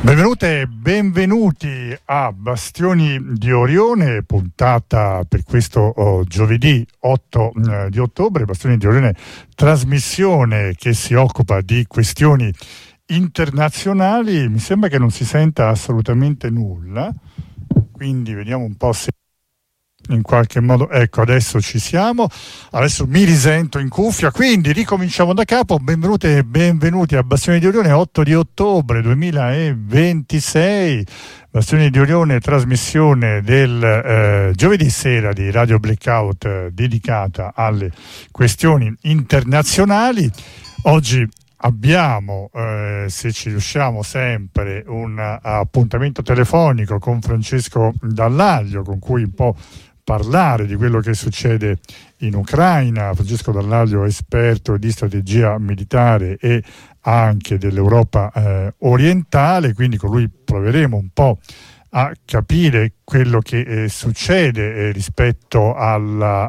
Benvenute e benvenuti a Bastioni di Orione, puntata per questo giovedì 8 di ottobre. Bastioni di Orione, trasmissione che si occupa di questioni internazionali. Mi sembra che non si senta assolutamente nulla, quindi vediamo un po' se in qualche modo, ecco, adesso ci siamo, adesso mi risento in cuffia, quindi ricominciamo da capo. Benvenute e benvenuti a Bastioni di Orione, 8 di ottobre 2026. Bastioni di Orione, trasmissione del giovedì sera di Radio Blackout, dedicata alle questioni internazionali. Oggi abbiamo, se ci riusciamo sempre, un appuntamento telefonico con Francesco Dallaglio, con cui un po' parlare di quello che succede in Ucraina. Francesco Dallaglio, esperto di strategia militare e anche dell'Europa orientale, quindi con lui proveremo un po' a capire quello che succede rispetto alla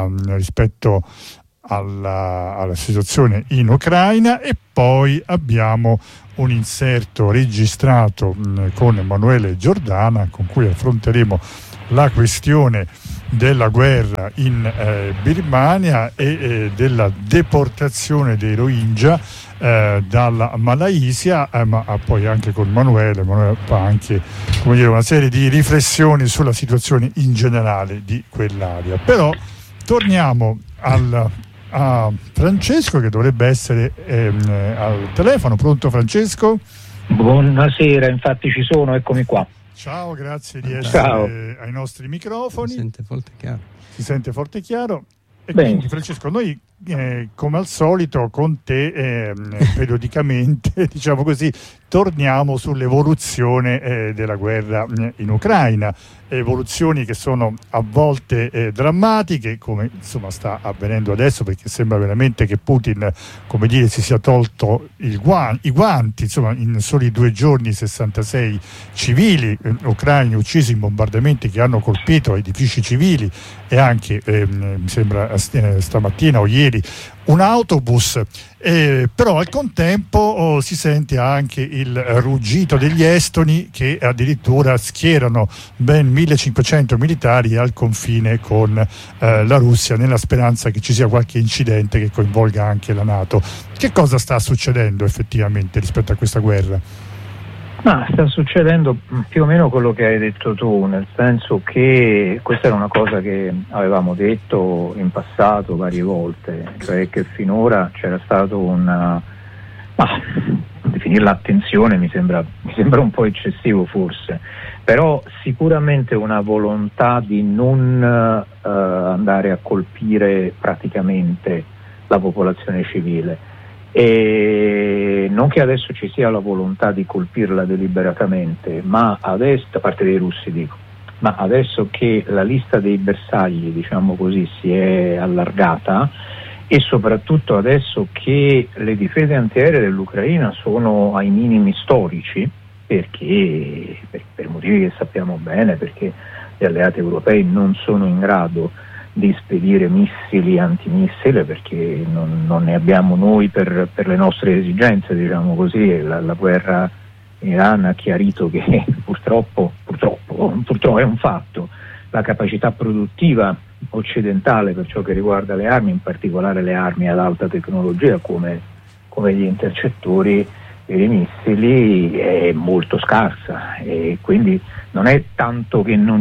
situazione in Ucraina. E poi abbiamo un inserto registrato con Emanuele Giordana, con cui affronteremo la questione della guerra in Birmania e della deportazione dei Rohingya dalla Malaysia, ma poi anche con Emanuele fa anche, come dire, una serie di riflessioni sulla situazione in generale di quell'area. Però torniamo a Francesco, che dovrebbe essere al telefono. Pronto, Francesco? Buonasera, infatti ci sono, eccomi qua. Ciao, grazie di essere ai nostri microfoni. Si sente forte e chiaro. Si sente forte e chiaro. E bene. Quindi, Francesco, noi come al solito con te periodicamente, diciamo così, torniamo sull'evoluzione della guerra in Ucraina. Evoluzioni che sono a volte drammatiche, come insomma sta avvenendo adesso, perché sembra veramente che Putin, come dire, si sia tolto i guanti. Insomma, in soli 2 giorni 66 civili ucraini uccisi in bombardamenti che hanno colpito edifici civili, e anche mi sembra stamattina o ieri un autobus. Però al contempo si sente anche il ruggito degli estoni, che addirittura schierano ben 1500 militari al confine con la Russia, nella speranza che ci sia qualche incidente che coinvolga anche la NATO. Che cosa sta succedendo effettivamente rispetto a questa guerra? Ma sta succedendo più o meno quello che hai detto tu, nel senso che questa era una cosa che avevamo detto in passato varie volte, cioè che finora c'era stato definirla attenzione mi sembra un po' eccessivo forse, però sicuramente una volontà di non andare a colpire praticamente la popolazione civile. E non che adesso ci sia la volontà di colpirla deliberatamente, ma adesso, da parte dei russi dico, ma adesso che la lista dei bersagli, diciamo così, si è allargata, e soprattutto adesso che le difese antiaeree dell'Ucraina sono ai minimi storici, perché per motivi che sappiamo bene, perché gli alleati europei non sono in grado di spedire missili antimissile, perché non ne abbiamo noi per le nostre esigenze, diciamo così. La guerra in Iran ha chiarito che purtroppo è un fatto, la capacità produttiva occidentale per ciò che riguarda le armi, in particolare le armi ad alta tecnologia come gli intercettori e i missili, è molto scarsa, e quindi non è soltanto che non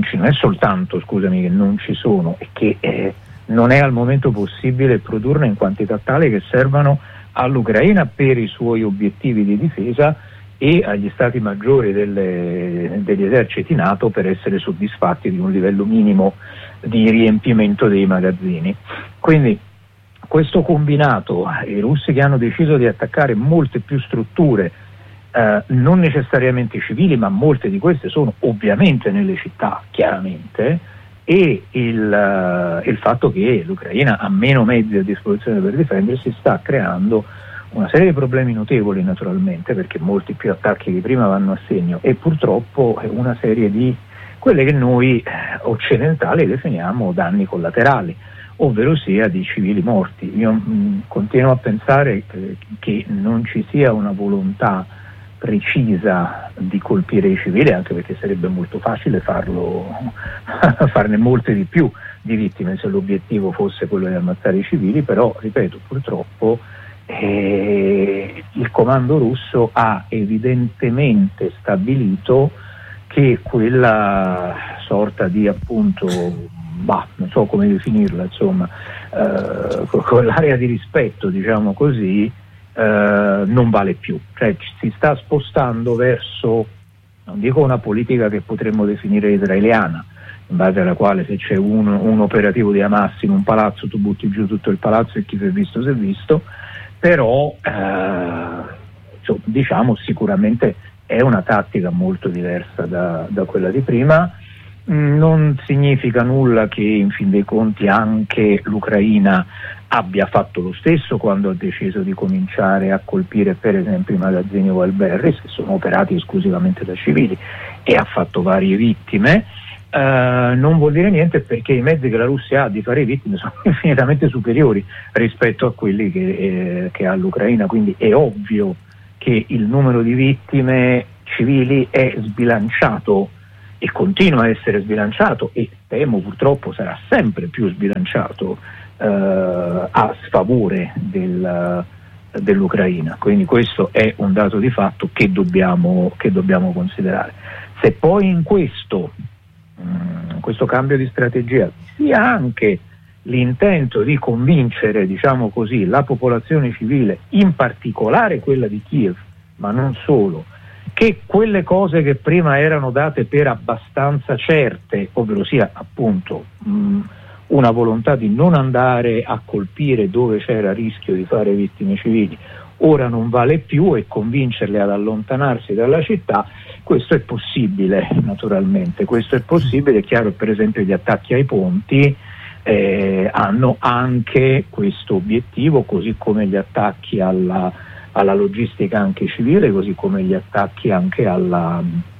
ci sono, è che non è al momento possibile produrne in quantità tale che servano all'Ucraina per i suoi obiettivi di difesa e agli stati maggiori degli eserciti NATO per essere soddisfatti di un livello minimo di riempimento dei magazzini. Quindi questo combinato, i russi che hanno deciso di attaccare molte più strutture, non necessariamente civili, ma molte di queste sono ovviamente nelle città, chiaramente, e il fatto che l'Ucraina ha meno mezzi a disposizione per difendersi sta creando una serie di problemi notevoli, naturalmente, perché molti più attacchi di prima vanno a segno, e purtroppo una serie di quelle che noi occidentali definiamo danni collaterali, ovvero sia di civili morti. Io continuo a pensare che non ci sia una volontà precisa di colpire i civili, anche perché sarebbe molto facile farne molte di più di vittime se l'obiettivo fosse quello di ammazzare i civili, però ripeto, purtroppo il comando russo ha evidentemente stabilito che quella sorta di appunto, non so come definirla, insomma, con l'area di rispetto, diciamo così, non vale più, cioè si sta spostando verso, non dico una politica che potremmo definire israeliana, in base alla quale se c'è un operativo di Hamas in un palazzo tu butti giù tutto il palazzo e chi si è visto, però diciamo sicuramente è una tattica molto diversa da quella di prima. Non significa nulla che in fin dei conti anche l'Ucraina abbia fatto lo stesso quando ha deciso di cominciare a colpire per esempio i magazzini Wildberries, che sono operati esclusivamente da civili, e ha fatto varie vittime. Non vuol dire niente, perché i mezzi che la Russia ha di fare vittime sono infinitamente superiori rispetto a quelli che ha l'Ucraina, quindi è ovvio che il numero di vittime civili è sbilanciato e continua a essere sbilanciato, e temo purtroppo sarà sempre più sbilanciato a sfavore dell'Ucraina. Quindi questo è un dato di fatto che dobbiamo considerare. Se poi in questo cambio di strategia sia anche l'intento di convincere, diciamo così, la popolazione civile, in particolare quella di Kiev, ma non solo, che quelle cose che prima erano date per abbastanza certe, ovvero sia appunto una volontà di non andare a colpire dove c'era rischio di fare vittime civili, ora non vale più, e convincerle ad allontanarsi dalla città, questo è possibile naturalmente, questo è possibile. È chiaro che per esempio gli attacchi ai ponti hanno anche questo obiettivo, così come gli attacchi alla logistica anche civile, così come gli attacchi anche alle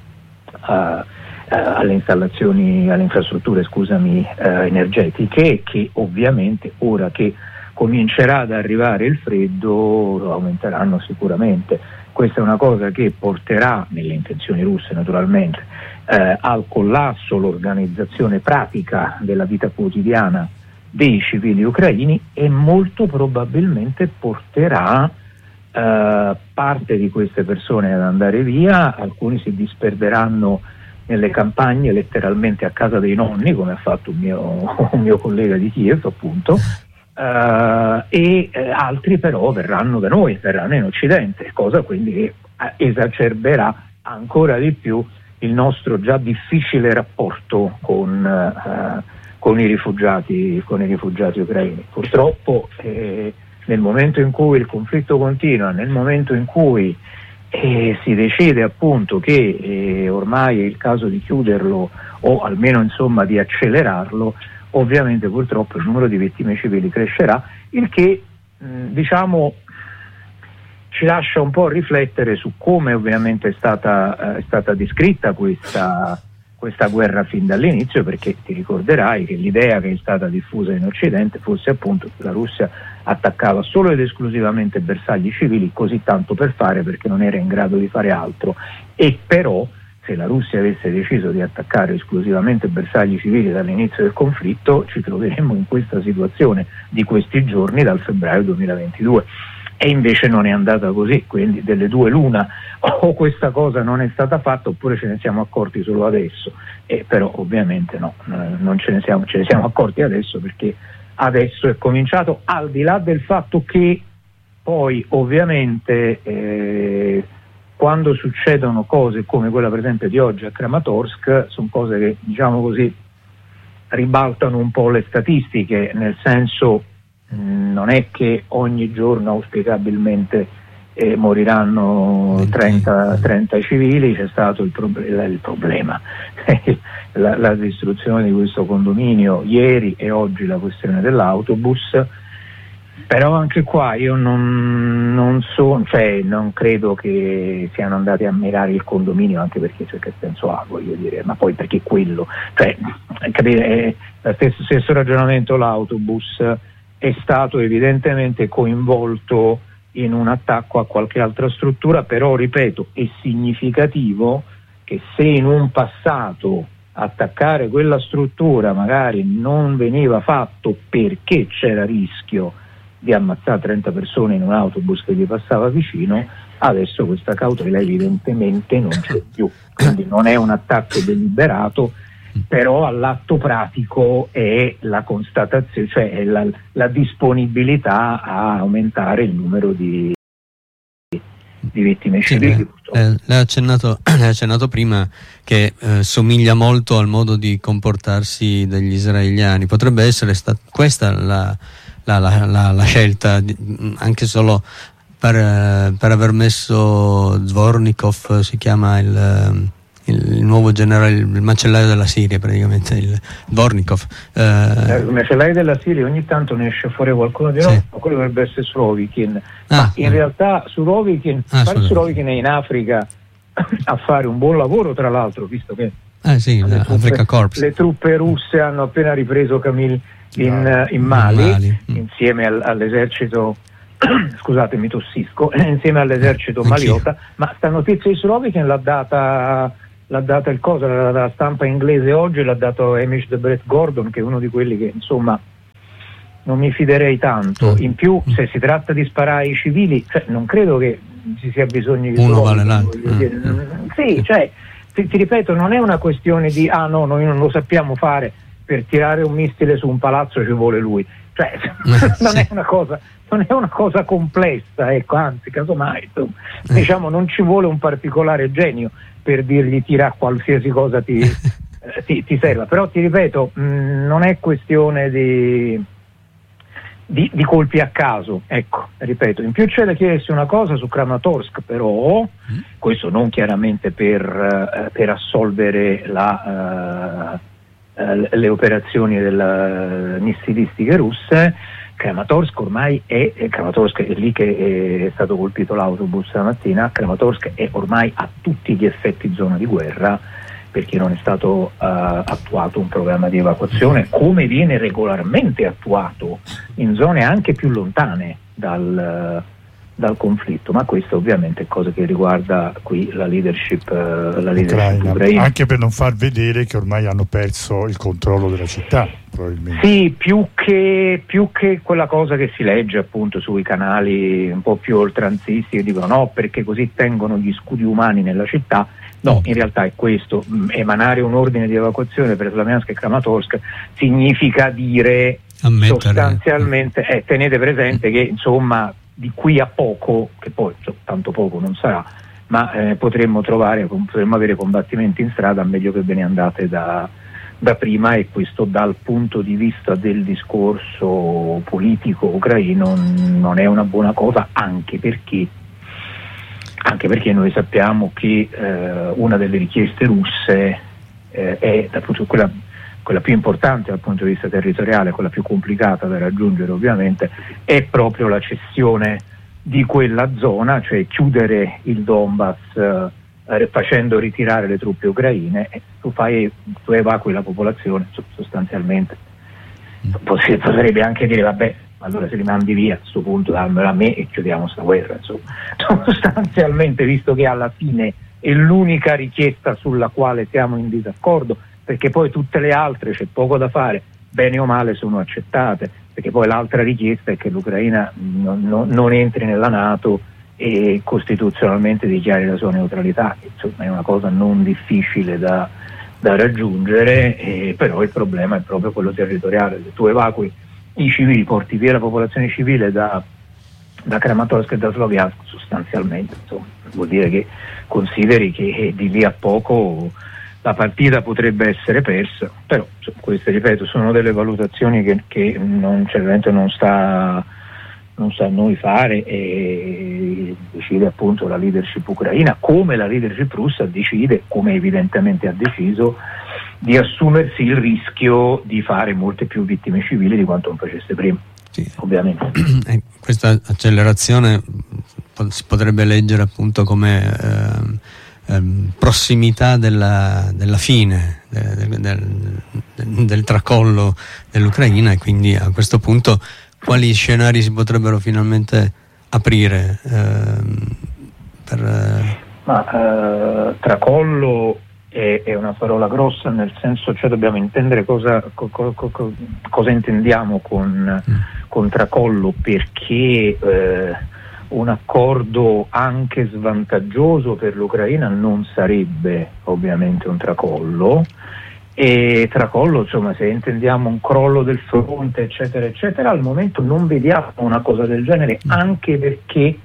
installazioni, alle infrastrutture energetiche, che ovviamente ora che comincerà ad arrivare il freddo aumenteranno sicuramente. Questa è una cosa che porterà, nelle intenzioni russe naturalmente, al collasso l'organizzazione pratica della vita quotidiana dei civili ucraini, e molto probabilmente porterà parte di queste persone ad andare via. Alcuni si disperderanno nelle campagne, letteralmente a casa dei nonni, come ha fatto un mio collega di Kiev appunto, e altri però verranno da noi, verranno in Occidente, cosa quindi che esacerberà ancora di più il nostro già difficile rapporto con i rifugiati ucraini. Purtroppo nel momento in cui il conflitto continua, nel momento in cui si decide appunto che ormai è il caso di chiuderlo, o almeno insomma di accelerarlo, ovviamente purtroppo il numero di vittime civili crescerà, il che diciamo ci lascia un po' riflettere su come ovviamente è stata descritta questa guerra fin dall'inizio, perché ti ricorderai che l'idea che è stata diffusa in Occidente fosse appunto che la Russia attaccava solo ed esclusivamente bersagli civili, così tanto per fare, perché non era in grado di fare altro, e però se la Russia avesse deciso di attaccare esclusivamente bersagli civili dall'inizio del conflitto, ci troveremmo in questa situazione di questi giorni dal febbraio 2022. E invece non è andata così, quindi delle due l'una: o questa cosa non è stata fatta, oppure ce ne siamo accorti solo adesso. Però ovviamente no, non ce ne siamo accorti adesso, perché adesso è cominciato, al di là del fatto che poi ovviamente quando succedono cose come quella per esempio di oggi a Kramatorsk, sono cose che, diciamo così, ribaltano un po' le statistiche, nel senso non è che ogni giorno auspicabilmente moriranno 30 civili. C'è stato il problema la distruzione di questo condominio ieri, e oggi la questione dell'autobus. Però anche qua io non credo che siano andati a mirare il condominio, anche perché che senso ha, voglio dire, ma poi perché quello, capire, lo stesso ragionamento. L'autobus è stato evidentemente coinvolto in un attacco a qualche altra struttura, però ripeto, è significativo che se in un passato attaccare quella struttura magari non veniva fatto perché c'era rischio di ammazzare 30 persone in un autobus che gli passava vicino, adesso questa cautela evidentemente non c'è più, quindi non è un attacco deliberato, però all'atto pratico è la constatazione, cioè è la disponibilità a aumentare il numero di vittime civili. Lei ha accennato prima che somiglia molto al modo di comportarsi degli israeliani. Potrebbe essere questa la scelta, anche solo per aver messo Zvornikov, si chiama il nuovo generale, il macellaio della Siria, praticamente, il Dvornikov. Il macellaio della Siria ogni tanto ne esce fuori qualcuno di noi, ma quello dovrebbe essere Surovikin. Ma in realtà Surovikin è in Africa a fare un buon lavoro, tra l'altro, visto che Africa Corps. Le truppe russe hanno appena ripreso Camille in Mali. Insieme all'esercito scusate, mi tossisco, insieme all'esercito maliota, ma sta notizia di Surovikin l'ha data la stampa inglese oggi, l'ha dato Hamish de Brett Gordon, che è uno di quelli che insomma non mi fiderei tanto. In più, se si tratta di sparare ai civili, cioè, non credo che ci sia bisogno di uno vale l'altro. Sì, cioè ti ripeto, non è una questione di no, noi non lo sappiamo fare, per tirare un missile su un palazzo ci vuole lui, cioè non è una cosa complessa, ecco, anzi casomai diciamo non ci vuole un particolare genio per dirgli tira qualsiasi cosa ti serva, però ti ripeto, non è questione di colpi a caso, ecco, ripeto. In più c'è da chiedersi una cosa su Kramatorsk, però questo non chiaramente per assolvere le operazioni missilistiche russe. Kramatorsk ormai Kramatorsk è lì che è stato colpito l'autobus stamattina. Kramatorsk è ormai a tutti gli effetti zona di guerra, perché non è stato attuato un programma di evacuazione come viene regolarmente attuato in zone anche più lontane dal conflitto, ma questo ovviamente è cosa che riguarda qui la leadership ucraina, anche per non far vedere che ormai hanno perso il controllo della città, probabilmente. Sì, più che quella cosa che si legge appunto sui canali un po' più oltranzisti che dicono no perché così tengono gli scudi umani nella città. No, in realtà è questo: emanare un ordine di evacuazione per Slamiansk e Kramatorsk significa dire sostanzialmente tenete presente che insomma di qui a poco, che poi tanto poco non sarà, ma potremmo avere combattimenti in strada meglio che ve ne andate da prima, e questo dal punto di vista del discorso politico ucraino non è una buona cosa, anche perché noi sappiamo che una delle richieste russe è appunto quella più importante dal punto di vista territoriale, quella più complicata da raggiungere ovviamente, è proprio la cessione di quella zona, cioè chiudere il Donbass facendo ritirare le truppe ucraine, e tu evacui la popolazione sostanzialmente. Potrebbe anche dire vabbè, allora se li mandi via a questo punto dammelo a me e chiudiamo sta guerra, insomma. Sostanzialmente, visto che alla fine è l'unica richiesta sulla quale siamo in disaccordo, perché poi tutte le altre c'è poco da fare, bene o male sono accettate, perché poi l'altra richiesta è che l'Ucraina non entri nella NATO e costituzionalmente dichiari la sua neutralità, insomma è una cosa non difficile da raggiungere, però il problema è proprio quello territoriale. Se tu evacui i civili, porti via la popolazione civile da Kramatorsk e da Sloviansk, sostanzialmente insomma, vuol dire che consideri che di lì a poco la partita potrebbe essere persa, però queste, ripeto, sono delle valutazioni che non sta a noi fare, e decide appunto la leadership ucraina, come la leadership russa decide, come evidentemente ha deciso, di assumersi il rischio di fare molte più vittime civili di quanto non facesse prima. Sì. Ovviamente. Questa accelerazione si potrebbe leggere appunto come prossimità della fine del tracollo dell'Ucraina, e quindi a questo punto quali scenari si potrebbero finalmente aprire? Tracollo è una parola grossa, nel senso, cioè dobbiamo intendere cosa intendiamo con tracollo, perché un accordo anche svantaggioso per l'Ucraina non sarebbe ovviamente un tracollo, e tracollo, insomma, se intendiamo un crollo del fronte eccetera eccetera, al momento non vediamo una cosa del genere, anche perché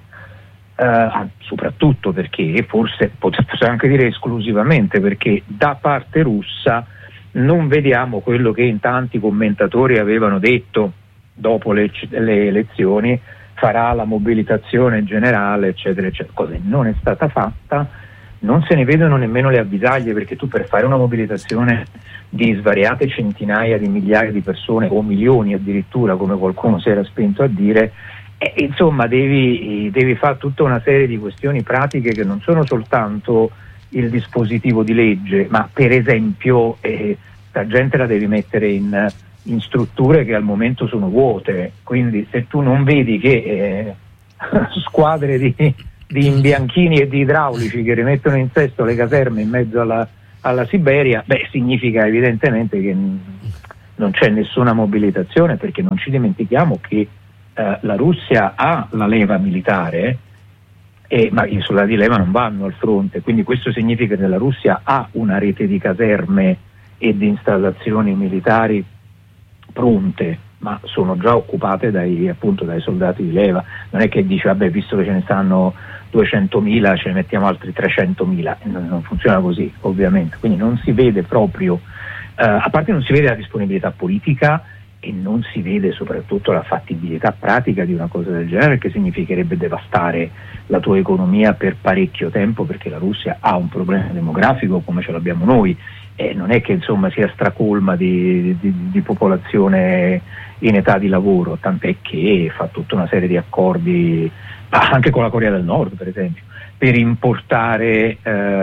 soprattutto perché, forse possiamo anche dire esclusivamente perché, da parte russa non vediamo quello che in tanti commentatori avevano detto dopo le elezioni: farà la mobilitazione generale eccetera eccetera, cosa che non è stata fatta. Non se ne vedono nemmeno le avvisaglie, perché tu, per fare una mobilitazione di svariate centinaia di migliaia di persone, o milioni addirittura, come qualcuno si era spinto a dire, insomma devi fare tutta una serie di questioni pratiche che non sono soltanto il dispositivo di legge, ma per esempio la gente la devi mettere in strutture che al momento sono vuote. Quindi se tu non vedi che squadre di imbianchini e di idraulici che rimettono in sesto le caserme in mezzo alla Siberia, significa evidentemente che non c'è nessuna mobilitazione, perché non ci dimentichiamo che la Russia ha la leva militare, ma i soldati di leva non vanno al fronte, quindi questo significa che la Russia ha una rete di caserme e di installazioni militari pronte, ma sono già occupate dai soldati di leva. Non è che dice, vabbè, visto che ce ne stanno 200.000 ce ne mettiamo altri 300.000, non funziona così ovviamente, quindi non si vede proprio, a parte non si vede la disponibilità politica, e non si vede soprattutto la fattibilità pratica di una cosa del genere, che significherebbe devastare la tua economia per parecchio tempo, perché la Russia ha un problema demografico come ce l'abbiamo noi, e non è che insomma sia stracolma di popolazione in età di lavoro, tant'è che fa tutta una serie di accordi anche con la Corea del Nord, per esempio, per importare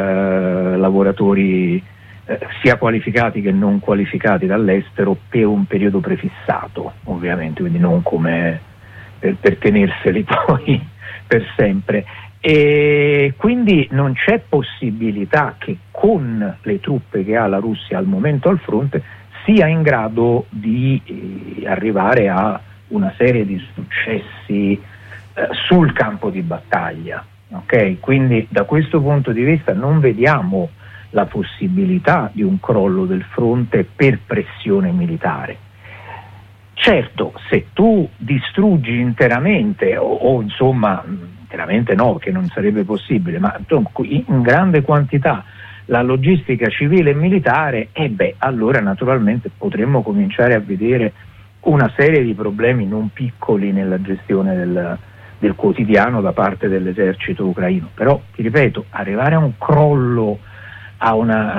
lavoratori sia qualificati che non qualificati dall'estero per un periodo prefissato, ovviamente, quindi non come per tenerseli poi per sempre. E quindi non c'è possibilità che con le truppe che ha la Russia al momento al fronte sia in grado di arrivare a una serie di successi sul campo di battaglia. Okay? Quindi da questo punto di vista non vediamo la possibilità di un crollo del fronte per pressione militare. Certo, se tu distruggi interamente, o insomma interamente no, che non sarebbe possibile, ma in grande quantità la logistica civile e militare, allora naturalmente potremmo cominciare a vedere una serie di problemi non piccoli nella gestione del quotidiano da parte dell'esercito ucraino. Però, ti ripeto, arrivare a un crollo, a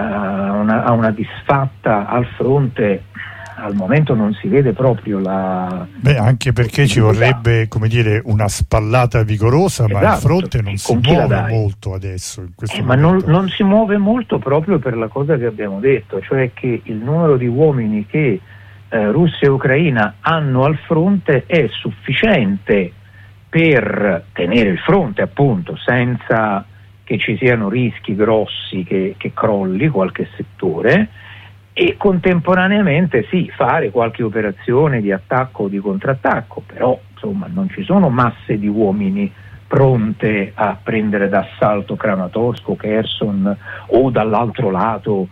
una disfatta al fronte, al momento non si vede proprio anche perché ci vorrebbe, come dire, una spallata vigorosa, esatto, ma il fronte non si muove molto adesso in questo momento. Ma non si muove molto proprio per la cosa che abbiamo detto, cioè che il numero di uomini che Russia e Ucraina hanno al fronte è sufficiente per tenere il fronte, appunto, senza che ci siano rischi grossi che crolli qualche settore, e contemporaneamente fare qualche operazione di attacco o di contrattacco, però insomma non ci sono masse di uomini pronte a prendere d'assalto Kramatorsk o Kherson, o dall'altro lato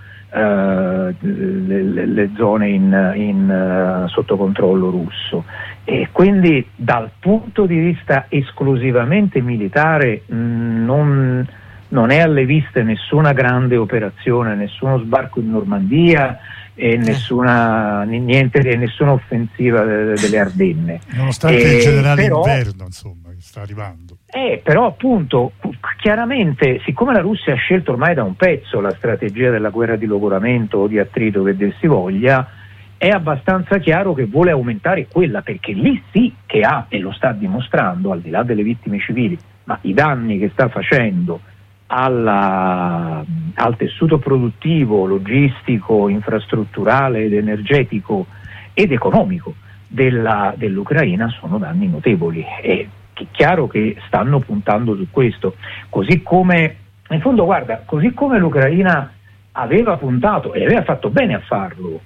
le zone sotto controllo russo. E quindi dal punto di vista esclusivamente militare non è alle viste nessuna grande operazione, nessuno sbarco in Normandia e nessuna offensiva delle Ardenne. Nonostante il generale inverno, insomma, che sta arrivando. Però appunto, chiaramente, siccome la Russia ha scelto ormai da un pezzo la strategia della guerra di logoramento o di attrito che dir si voglia, è abbastanza chiaro che vuole aumentare quella, perché lì sì che ha, e lo sta dimostrando, al di là delle vittime civili, ma i danni che sta facendo al tessuto produttivo, logistico, infrastrutturale ed energetico ed economico dell'Ucraina sono danni notevoli, e è chiaro che stanno puntando su questo, così come in fondo, guarda, così come l'Ucraina aveva puntato e aveva fatto bene a farlo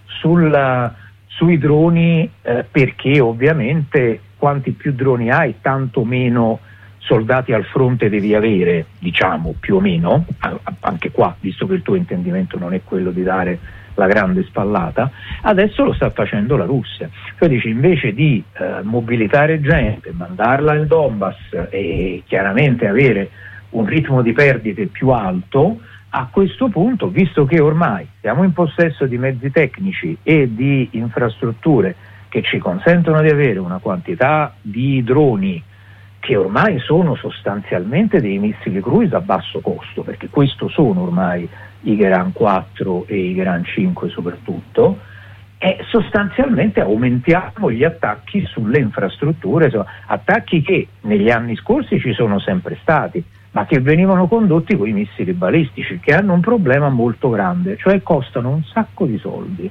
sui droni, perché ovviamente quanti più droni hai tanto meno soldati al fronte devi avere, diciamo, più o meno, anche qua, visto che il tuo intendimento non è quello di dare la grande spallata. Adesso lo sta facendo la Russia, cioè dice, invece di mobilitare gente, mandarla nel Donbass e chiaramente avere un ritmo di perdite più alto, a questo punto, visto che ormai siamo in possesso di mezzi tecnici e di infrastrutture che ci consentono di avere una quantità di droni che ormai sono sostanzialmente dei missili cruise a basso costo, perché questo sono ormai i Geran 4 e i Geran 5 soprattutto, e sostanzialmente aumentiamo gli attacchi sulle infrastrutture, attacchi che negli anni scorsi ci sono sempre stati, ma che venivano condotti con i missili balistici, che hanno un problema molto grande, cioè costano un sacco di soldi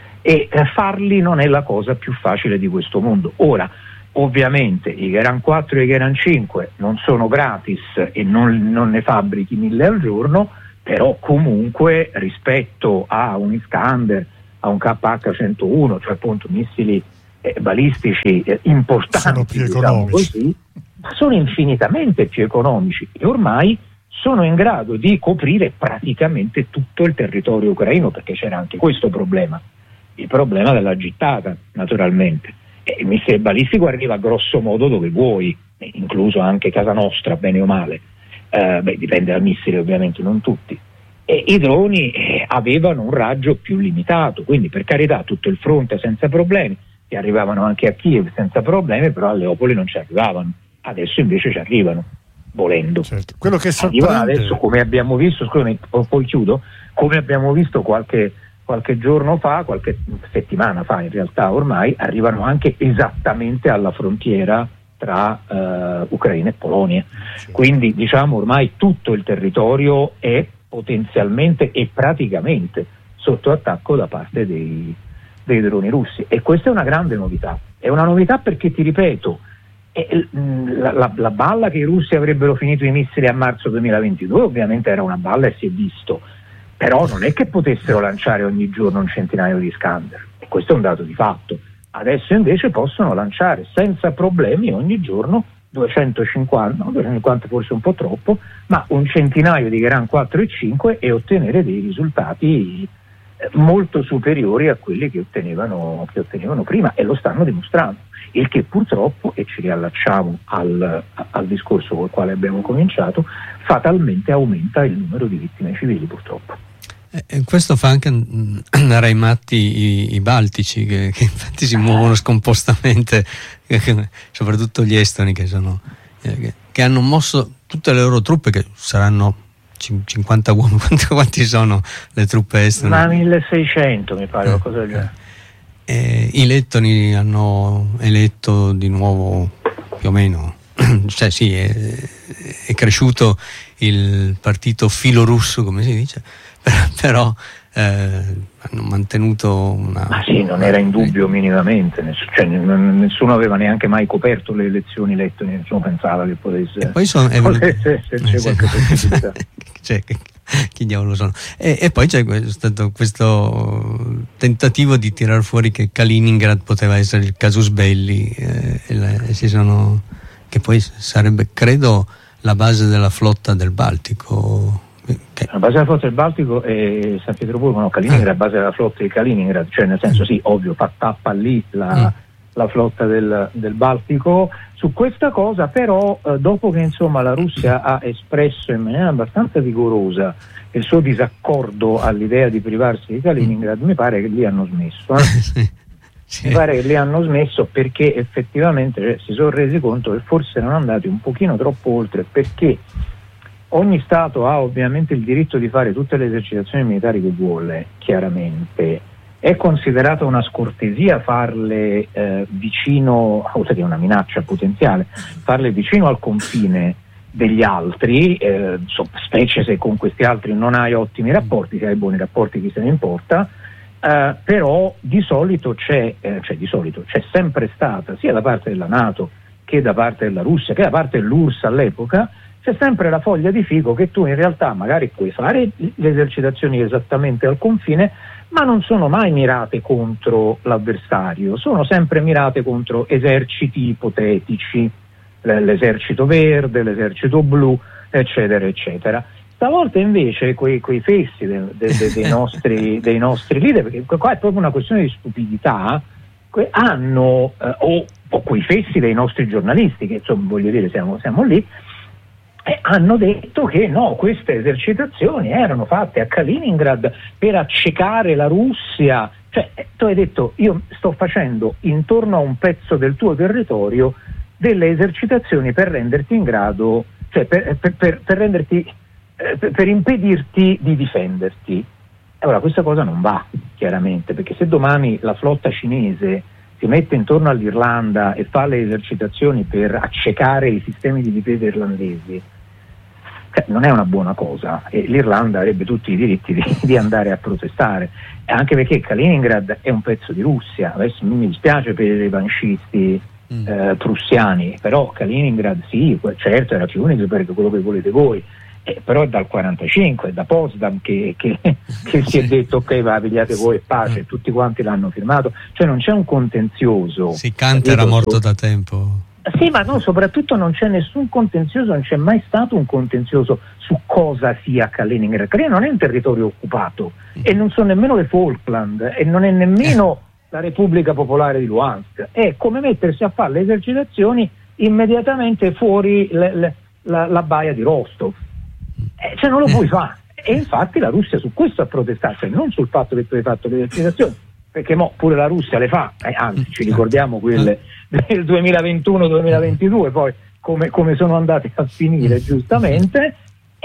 e farli non è la cosa più facile di questo mondo. Ora, ovviamente i Geran 4 e i Geran 5 non sono gratis e non ne fabbrichi 1000 al giorno, però comunque rispetto a un Iskander, a un KH-101, cioè appunto missili balistici importanti, sono più economici, così, sono infinitamente più economici e ormai sono in grado di coprire praticamente tutto il territorio ucraino, perché c'era anche questo problema, il problema della gittata, naturalmente. E il missile balistico arriva grosso modo dove vuoi, incluso anche casa nostra, bene o male, dipende dal missile ovviamente, non tutti. E i droni avevano un raggio più limitato, quindi per carità tutto il fronte senza problemi, che arrivavano anche a Kiev senza problemi, però a Leopoli non ci arrivavano. Adesso invece ci arrivano, volendo. Certo. Quello che sorprende... Adesso, come abbiamo visto, scusami, poi chiudo, come abbiamo visto qualche giorno fa, qualche settimana fa in realtà ormai, arrivano anche esattamente alla frontiera tra Ucraina e Polonia. Sì. Quindi diciamo ormai tutto il territorio è potenzialmente e praticamente sotto attacco da parte dei droni russi, e questa è una grande novità. È una novità perché, ti ripeto, la balla che i russi avrebbero finito i missili a marzo 2022 ovviamente era una balla e si è visto, però non è che potessero lanciare ogni giorno un centinaio di Iskander, e questo è un dato di fatto. Adesso invece possono lanciare senza problemi ogni giorno 250 forse un po' troppo, ma un centinaio di Geran 4 e 5 e ottenere dei risultati molto superiori a quelli che ottenevano prima, e lo stanno dimostrando, il che purtroppo, e ci riallacciamo al discorso col quale abbiamo cominciato, fatalmente aumenta il numero di vittime civili, purtroppo. Questo fa anche andare ai matti i baltici, che infatti si muovono scompostamente, soprattutto gli estoni, che hanno mosso tutte le loro truppe, che saranno 50 uomini. Quanti sono le truppe estone? Ma 1600 mi pare, qualcosa del genere. I lettoni hanno eletto di nuovo, più o meno, cioè sì, è cresciuto il partito filorusso, come si dice, però hanno mantenuto una... Ma sì, non era in dubbio minimamente, nessuno aveva neanche mai coperto le elezioni lettone, nessuno pensava che potesse... E poi sono qualche possibilità. Chi diavolo sono? E poi c'è stato questo tentativo di tirar fuori che Kaliningrad poteva essere il casus belli, che poi sarebbe, credo, la base della flotta del Baltico. La base della flotta del Baltico è San Pietroburgo, no, Kaliningrad è la base della flotta di Kaliningrad, cioè nel senso sì, ovvio, fa tappa lì la flotta del Baltico. Su questa cosa però, dopo che insomma la Russia ha espresso in maniera abbastanza vigorosa il suo disaccordo all'idea di privarsi di Kaliningrad, mi pare che lì hanno smesso. Sì. Mi pare che lì hanno smesso perché effettivamente si sono resi conto che forse erano andati un pochino troppo oltre, perché ogni Stato ha ovviamente il diritto di fare tutte le esercitazioni militari che vuole, chiaramente. È considerata una scortesia farle vicino, oltre che una minaccia potenziale, farle vicino al confine degli altri, specie se con questi altri non hai ottimi rapporti, se hai buoni rapporti chi se ne importa, però di solito c'è sempre stata, sia da parte della NATO che da parte della Russia, che da parte dell'URSS all'epoca, c'è sempre la foglia di fico che tu in realtà magari puoi fare le esercitazioni esattamente al confine, ma non sono mai mirate contro l'avversario, sono sempre mirate contro eserciti ipotetici, l'esercito verde, l'esercito blu, eccetera, eccetera. Stavolta invece quei fessi dei nostri leader, perché qua è proprio una questione di stupidità, hanno, o quei fessi dei nostri giornalisti, che insomma voglio dire siamo lì, hanno detto che no, queste esercitazioni erano fatte a Kaliningrad per accecare la Russia. Cioè, tu hai detto, io sto facendo intorno a un pezzo del tuo territorio delle esercitazioni per renderti in grado, cioè per renderti, per impedirti di difenderti. Allora questa cosa non va, chiaramente, perché se domani la flotta cinese si mette intorno all'Irlanda e fa le esercitazioni per accecare i sistemi di difesa irlandesi, non è una buona cosa, e l'Irlanda avrebbe tutti i diritti di andare a protestare, anche perché Kaliningrad è un pezzo di Russia. Adesso mi dispiace per i revanscisti prussiani, però Kaliningrad sì, certo era Königsberg, quello che volete voi, però è dal 45, è da Potsdam che si è detto ok, va, pigliate voi e pace, tutti quanti l'hanno firmato, cioè non c'è un contenzioso. Sì, Kant era morto da tempo. Sì, ma no, soprattutto non c'è nessun contenzioso, non c'è mai stato un contenzioso su cosa sia Kaliningrad. Kaliningrad non è un territorio occupato, e non sono nemmeno le Falkland, e non è nemmeno la Repubblica Popolare di Luhansk. È come mettersi a fare le esercitazioni immediatamente fuori la baia di Rostov. Cioè non lo puoi fare. E infatti la Russia su questo ha protestato, cioè non sul fatto che tu hai fatto le esercitazioni, perché pure la Russia le fa, anzi ci ricordiamo quelle del 2021-2022, poi come sono andate a finire giustamente,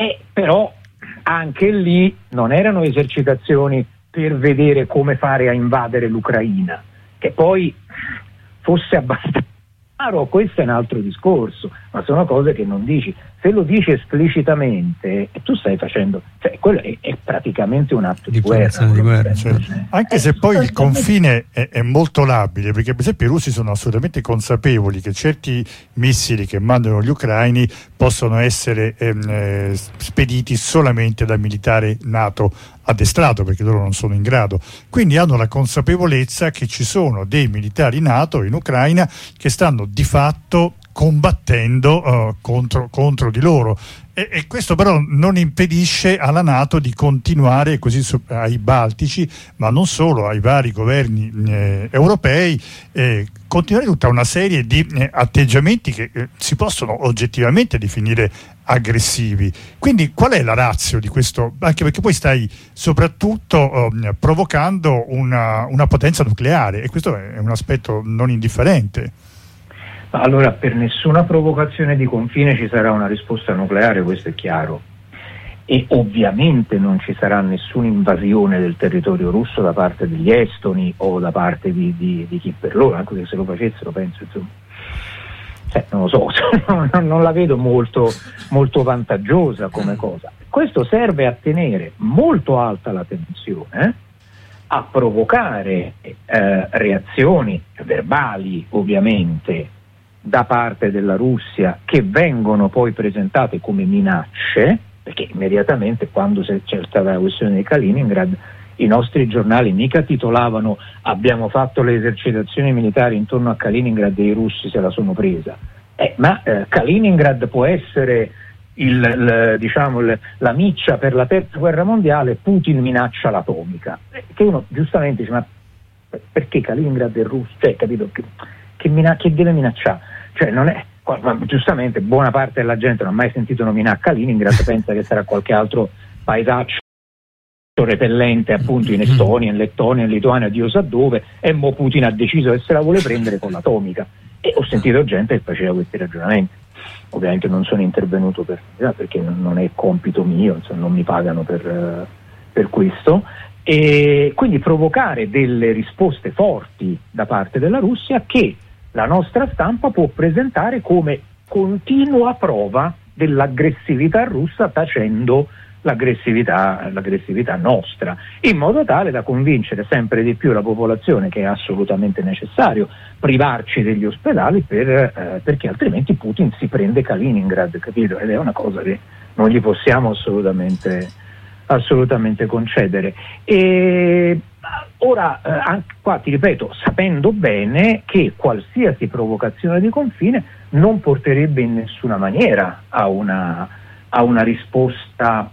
però anche lì non erano esercitazioni per vedere come fare a invadere l'Ucraina, che poi fosse abbastanza chiaro, questo è un altro discorso, ma sono cose che non dici. Se lo dici esplicitamente, tu stai facendo, cioè quello è praticamente un atto di guerra. Certo. Anche se poi il confine è molto labile, perché per esempio i russi sono assolutamente consapevoli che certi missili che mandano gli ucraini possono essere spediti solamente da militare NATO addestrato, perché loro non sono in grado, quindi hanno la consapevolezza che ci sono dei militari NATO in Ucraina che stanno di fatto combattendo contro di loro, e questo però non impedisce alla NATO di continuare così ai baltici, ma non solo, ai vari governi europei, continuare tutta una serie di atteggiamenti che si possono oggettivamente definire aggressivi. Quindi qual è la ratio di questo? Anche perché poi stai soprattutto provocando una potenza nucleare, e questo è un aspetto non indifferente. Allora, per nessuna provocazione di confine ci sarà una risposta nucleare, questo è chiaro, e ovviamente non ci sarà nessuna invasione del territorio russo da parte degli estoni o da parte di chi per loro, anche se lo facessero, penso, insomma, non lo so, non la vedo molto, molto vantaggiosa come cosa. Questo serve a tenere molto alta la tensione, a provocare reazioni verbali, ovviamente, da parte della Russia, che vengono poi presentate come minacce, perché immediatamente quando c'è stata la questione di Kaliningrad i nostri giornali mica titolavano abbiamo fatto le esercitazioni militari intorno a Kaliningrad e i russi se la sono presa, ma Kaliningrad può essere la miccia per la terza guerra mondiale, Putin minaccia l'atomica, che uno giustamente dice ma perché Kaliningrad è russo, cioè capito che deve minacciare, cioè non è, giustamente buona parte della gente non ha mai sentito nominare Kaliningrad, pensa che sarà qualche altro paesaccio repellente appunto in Estonia, in Lettonia, in Lituania, Dio sa dove, e mo Putin ha deciso che se la vuole prendere con l'atomica, e ho sentito gente che faceva questi ragionamenti. Ovviamente non sono intervenuto perché non è compito mio, insomma, non mi pagano per questo, e quindi provocare delle risposte forti da parte della Russia che la nostra stampa può presentare come continua prova dell'aggressività russa, tacendo l'aggressività nostra, in modo tale da convincere sempre di più la popolazione che è assolutamente necessario privarci degli ospedali perché altrimenti Putin si prende Kaliningrad, capito? Ed è una cosa che non gli possiamo assolutamente concedere. E ora, anche qua ti ripeto, sapendo bene che qualsiasi provocazione di confine non porterebbe in nessuna maniera a una risposta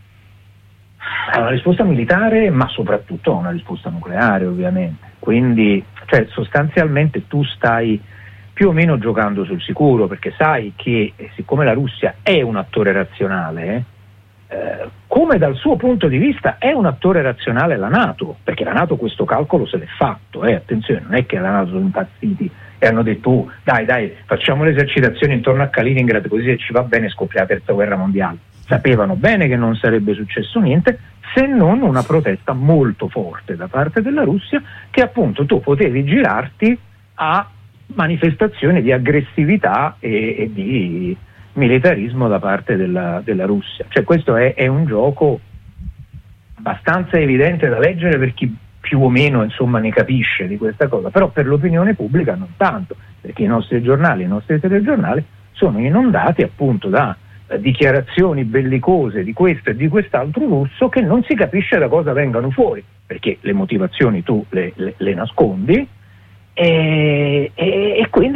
militare, ma soprattutto a una risposta nucleare, ovviamente. Quindi, cioè, sostanzialmente tu stai più o meno giocando sul sicuro, perché sai che siccome la Russia è un attore razionale, come dal suo punto di vista è un attore razionale la NATO, perché la NATO questo calcolo se l'è fatto, attenzione, non è che la NATO sono impazziti e hanno detto dai facciamo le esercitazioni intorno a Kaliningrad così se ci va bene scoppia la terza guerra mondiale. Sapevano bene che non sarebbe successo niente se non una protesta molto forte da parte della Russia, che appunto tu potevi girarti a manifestazioni di aggressività e di militarismo da parte della Russia. Cioè questo è un gioco abbastanza evidente da leggere per chi più o meno insomma ne capisce di questa cosa, però per l'opinione pubblica non tanto, perché i nostri giornali, i nostri telegiornali sono inondati appunto da dichiarazioni bellicose di questo e di quest'altro russo che non si capisce da cosa vengano fuori, perché le motivazioni tu le nascondi e quindi